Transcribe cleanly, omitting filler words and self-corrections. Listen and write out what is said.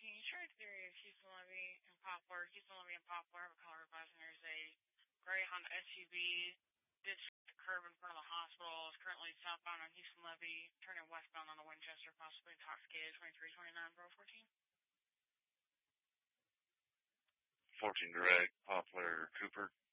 Insurance Theory of Houston Levy and Poplar. Houston Levy and Poplar have a caller advising there's a gray Honda SUV did the curb in front of the hospital. Is currently southbound on Houston Levy, turning westbound on the Winchester, possibly intoxicated. 2329 Bro 14. 14 direct, Poplar, Cooper.